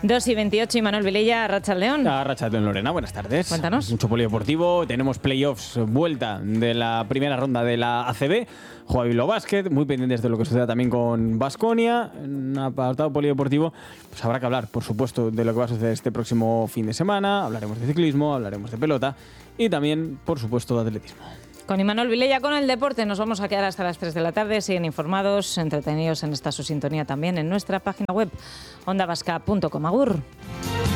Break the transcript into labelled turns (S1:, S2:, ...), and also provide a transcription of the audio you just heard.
S1: 2:28, y Manuel Vilella, Arratsaldeon.
S2: Arratsaldeon, Lorena, buenas tardes.
S1: Cuéntanos.
S2: Mucho polideportivo, tenemos playoffs, vuelta de la primera ronda de la ACB, juega Bilbao Basket, muy pendientes de lo que suceda también con Baskonia. En apartado polideportivo, pues habrá que hablar, por supuesto, de lo que va a suceder este próximo fin de semana, hablaremos de ciclismo, hablaremos de pelota y también, por supuesto, de atletismo.
S1: Con Imanol Vilella, con el deporte, nos vamos a quedar hasta las 3 de la tarde. Siguen informados, entretenidos en esta su sintonía también en nuestra página web ondavasca.com. Agur.